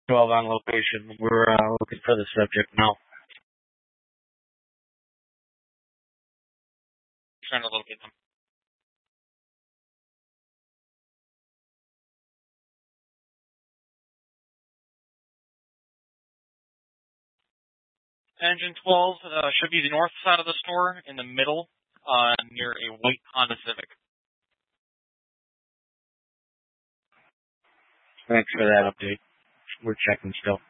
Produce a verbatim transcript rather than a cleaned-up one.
twelve on location. We're uh, looking for the subject now. Trying to locate them. Engine twelve uh, should be the north side of the store, in the middle, uh, near a white Honda Civic. Thanks for that update. We're checking still.